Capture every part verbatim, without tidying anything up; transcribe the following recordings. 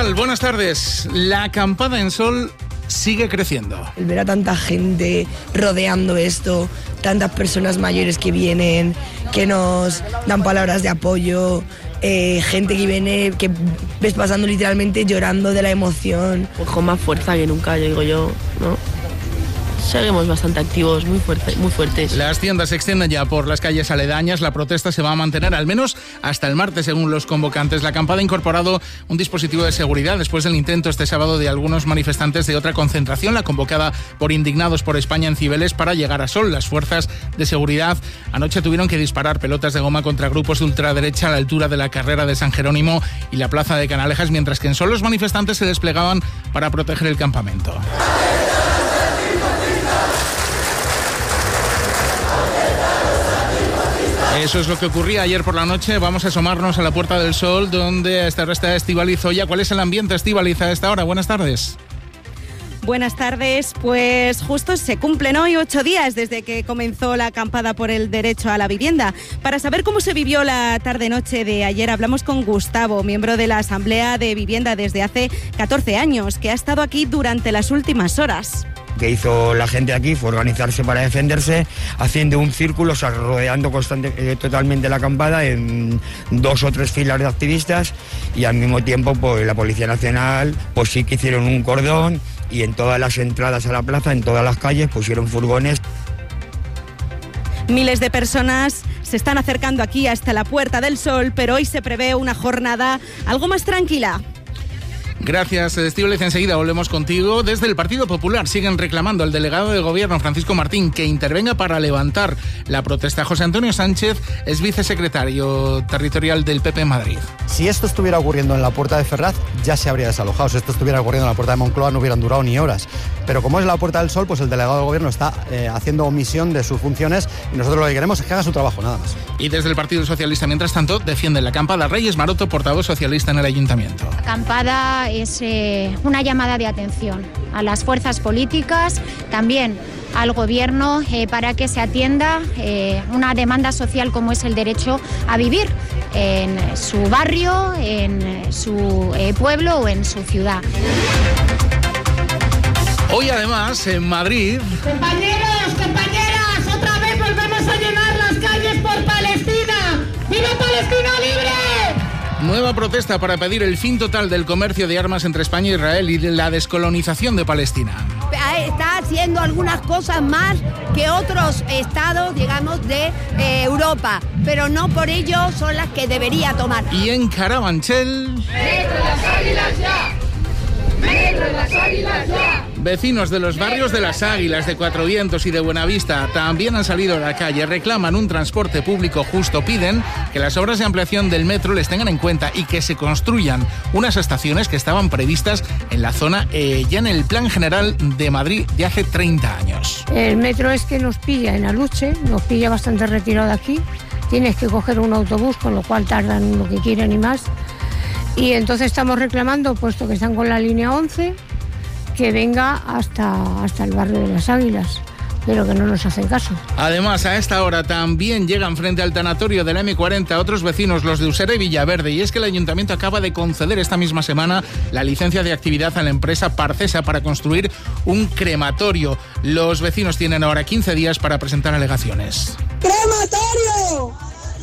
tal? Buenas tardes. La acampada en Sol sigue creciendo. El ver a tanta gente rodeando esto, tantas personas mayores que vienen, que nos dan palabras de apoyo, eh, gente que viene, que ves pasando literalmente llorando de la emoción. Pues con más fuerza que nunca, yo digo yo, ¿no? Seguimos bastante activos, muy fuerte, muy fuertes. Las tiendas se extienden ya por las calles aledañas. La protesta se va a mantener al menos hasta el martes, según los convocantes. La acampada ha incorporado un dispositivo de seguridad después del intento este sábado de algunos manifestantes de otra concentración, la convocada por Indignados por España en Cibeles, para llegar a Sol. Las fuerzas de seguridad anoche tuvieron que disparar pelotas de goma contra grupos de ultraderecha a la altura de la carrera de San Jerónimo y la plaza de Canalejas, mientras que en Sol los manifestantes se desplegaban para proteger el campamento. Eso es lo que ocurría ayer por la noche. Vamos a asomarnos a la Puerta del Sol, donde está Estíbaliz Zoya. ¿Cuál es el ambiente, Estíbaliz, a esta hora? Buenas tardes. Buenas tardes, pues justo se cumplen hoy ocho días desde que comenzó la acampada por el derecho a la vivienda. Para saber cómo se vivió la tarde-noche de ayer, hablamos con Gustavo, miembro de la Asamblea de Vivienda desde hace catorce años, que ha estado aquí durante las últimas horas. Que hizo la gente aquí fue organizarse para defenderse, haciendo un círculo, o sea, rodeando constante, eh, totalmente la acampada en dos o tres filas de activistas, y al mismo tiempo pues la Policía Nacional pues sí que hicieron un cordón, y en todas las entradas a la plaza, en todas las calles, pusieron furgones. Miles de personas se están acercando aquí hasta la Puerta del Sol, pero hoy se prevé una jornada algo más tranquila. Gracias, Estíbaliz. Enseguida volvemos contigo. Desde el Partido Popular siguen reclamando al delegado de Gobierno, Francisco Martín, que intervenga para levantar la protesta. José Antonio Sánchez es vicesecretario territorial del P P en Madrid. Si esto estuviera ocurriendo en la Puerta de Ferraz, ya se habría desalojado. Si esto estuviera ocurriendo en la Puerta de Moncloa, no hubieran durado ni horas. Pero como es la Puerta del Sol, pues el delegado del Gobierno está eh, haciendo omisión de sus funciones, y nosotros lo que queremos es que haga su trabajo, nada más. Y desde el Partido Socialista, mientras tanto, defienden la acampada. Reyes Maroto, portavoz socialista en el Ayuntamiento. La acampada es eh, una llamada de atención a las fuerzas políticas, también al Gobierno, eh, para que se atienda eh, una demanda social como es el derecho a vivir en su barrio, en su eh, pueblo o en su ciudad. Hoy además en Madrid... Compañeros, compañeras, otra vez volvemos a llenar las calles por Palestina. ¡Viva Palestina libre! Nueva protesta para pedir el fin total del comercio de armas entre España e Israel y la descolonización de Palestina. Está haciendo algunas cosas más que otros estados, digamos, de eh, Europa, pero no por ello son las que debería tomar. Y en Carabanchel... ¡Metro las Águilas ya! ¡Metro las Águilas ya! Vecinos de los barrios de Las Águilas, de Cuatro Vientos y de Buenavista también han salido a la calle, reclaman un transporte público justo, piden que las obras de ampliación del metro les tengan en cuenta y que se construyan unas estaciones que estaban previstas en la zona eh, ya en el Plan General de Madrid de hace treinta años. El metro es que nos pilla en Aluche, nos pilla bastante retirado de aquí, tienes que coger un autobús, con lo cual tardan lo que quieren y más, y entonces estamos reclamando, puesto que están con la línea once, que venga hasta, hasta el barrio de Las Águilas, pero que no nos hacen caso. Además, a esta hora también llegan frente al tanatorio de la eme cuarenta otros vecinos, los de Usera y Villaverde, y es que el Ayuntamiento acaba de conceder esta misma semana la licencia de actividad a la empresa Parcesa para construir un crematorio. Los vecinos tienen ahora quince días para presentar alegaciones. ¡Crematorio!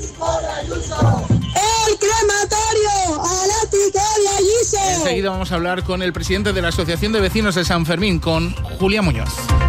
¡El crematorio! ¡A la Ticoria Gise! Enseguida vamos a hablar con el presidente de la Asociación de Vecinos de San Fermín, con Julia Muñoz.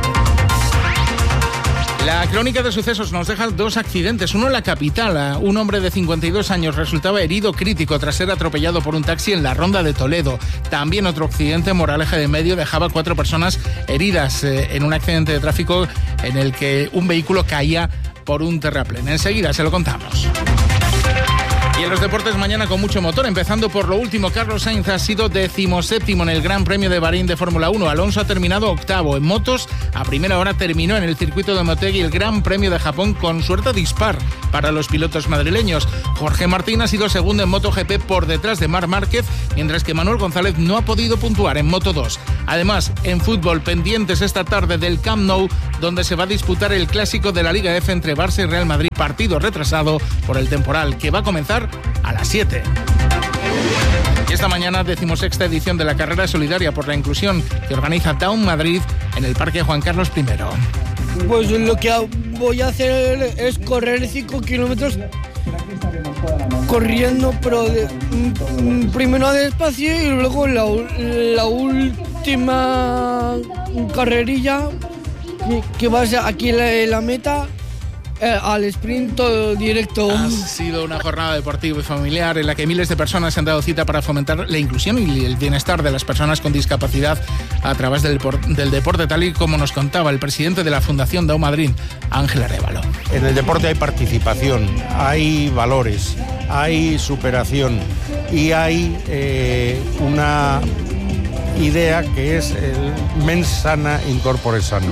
La crónica de sucesos nos deja dos accidentes. Uno en la capital. Un hombre de cincuenta y dos años resultaba herido crítico tras ser atropellado por un taxi en la Ronda de Toledo. También otro accidente en Moraleja de Medio dejaba cuatro personas heridas eh, en un accidente de tráfico en el que un vehículo caía por un terraplén. Enseguida se lo contamos. Y en los deportes mañana con mucho motor, empezando por lo último. Carlos Sainz ha sido decimoséptimo en el Gran Premio de Bahrein de Fórmula uno. Alonso ha terminado octavo. En motos, a primera hora terminó en el circuito de Motegi el Gran Premio de Japón con suerte dispar para los pilotos madrileños. Jorge Martín ha sido segundo en MotoGP por detrás de Marc Márquez, mientras que Manuel González no ha podido puntuar en Moto dos. Además, en fútbol, pendientes esta tarde del Camp Nou, donde se va a disputar el clásico de la Liga F entre Barça y Real Madrid, partido retrasado por el temporal, que va a comenzar a las siete. Y esta esta mañana decimosexta edición de la carrera solidaria por la inclusión que organiza Down Madrid en el Parque Juan Carlos primero. Pues lo que voy a hacer es correr cinco kilómetros corriendo, pero de, primero despacio y luego la, la última carrerilla que, que va a ser aquí en la, en la meta. Eh, al sprint todo directo. Ha sido una jornada deportiva y familiar en la que miles de personas se han dado cita para fomentar la inclusión y el bienestar de las personas con discapacidad a través del, del deporte, tal y como nos contaba el presidente de la Fundación Down Madrid, Ángel Arévalo. En el deporte hay participación, hay valores, hay superación y hay eh, una idea que es el mens sana in corpore sano.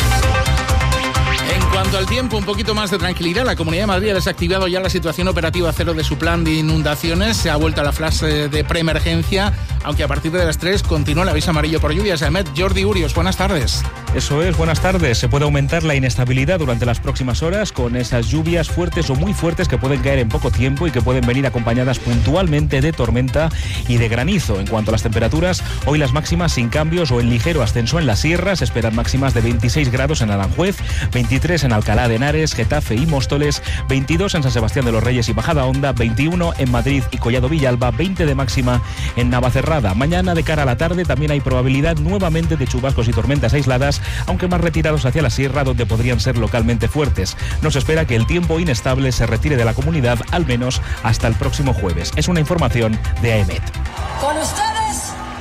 En cuanto al tiempo, un poquito más de tranquilidad. La Comunidad de Madrid ha desactivado ya la situación operativa cero de su plan de inundaciones. Se ha vuelto a la fase de preemergencia, aunque a partir de las tres continúa el aviso amarillo por lluvias. Ahmed, Jordi Urios, buenas tardes. Eso es, buenas tardes. Se puede aumentar la inestabilidad durante las próximas horas con esas lluvias fuertes o muy fuertes que pueden caer en poco tiempo y que pueden venir acompañadas puntualmente de tormenta y de granizo. En cuanto a las temperaturas, hoy las máximas sin cambios o en ligero ascenso en las sierras. Se esperan máximas de veintiséis grados en Aranjuez, veintitrés en Alcalá de Henares, Getafe y Móstoles, veintidós en San Sebastián de los Reyes y Majadahonda, veintiuno en Madrid y Collado Villalba, veinte de máxima en Navacerrada. Mañana, de cara a la tarde, también hay probabilidad nuevamente de chubascos y tormentas aisladas, aunque más retirados hacia la sierra, donde podrían ser localmente fuertes. No se espera que el tiempo inestable se retire de la comunidad, al menos hasta el próximo jueves. Es una información de A E M E T.